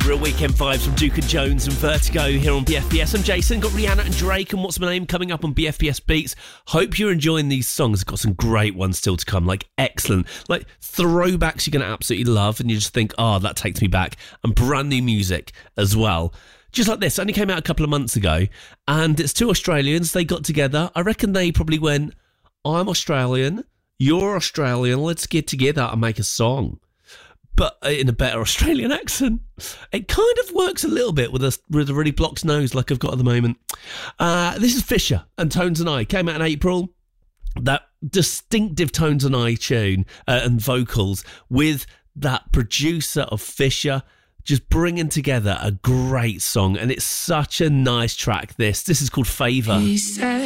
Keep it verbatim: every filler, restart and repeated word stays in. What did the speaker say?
Real weekend vibes from Duke and Jones and Vertigo here on B F B S. I'm Jason, got Rihanna and Drake and What's My Name coming up on B F B S Beats. Hope you're enjoying these songs. Got some great ones still to come, like excellent, like throwbacks you're going to absolutely love and you just think, oh, that takes me back, and brand new music as well. Just like this, only came out a couple of months ago, and it's two Australians. They got together. I reckon they probably went, I'm Australian, you're Australian, let's get together and make a song. But in a better Australian accent. It kind of works a little bit with a, with a really blocked nose like I've got at the moment. Uh, this is Fisher and Tones and I. Came out in April. That distinctive Tones and I tune uh, and vocals with that producer of Fisher just bringing together a great song. And it's such a nice track, this. This is called Favour.